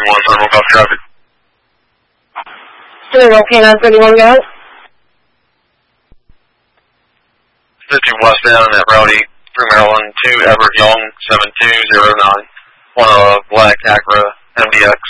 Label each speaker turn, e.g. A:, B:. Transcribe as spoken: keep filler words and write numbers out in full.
A: thirty-one, Thermal Golf traffic.
B: thirty-one, K nine thirty-one, go ahead.
A: fifty westbound at Rowdy through Maryland to Everett Young, seven two zero nine. One uh, black Acura M D X.